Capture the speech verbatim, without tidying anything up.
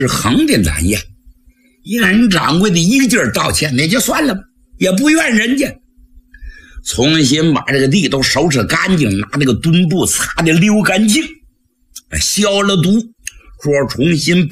是横的难呀。一个人掌柜的一个劲儿道歉，那就算了吧，也不怨人家。重新把这个地都收拾干净，拿那个墩布擦的溜干净，消了毒，说重新